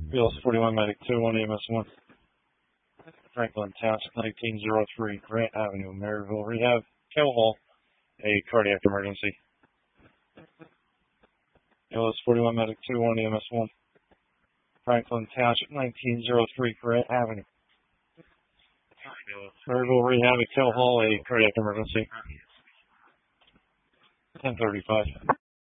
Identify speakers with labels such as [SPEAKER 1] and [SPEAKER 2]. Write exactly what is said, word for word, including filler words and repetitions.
[SPEAKER 1] B L S forty-one Medic two one E M S one. Franklin Township nineteen oh three Grant Avenue, Maryville Rehab, Kell Hall, a cardiac emergency. B L S forty-one Medic two one E M S one. Franklin Township nineteen oh three Grant Avenue. Maryville Rehab at Kell Hall, a cardiac emergency. ten thirty-five.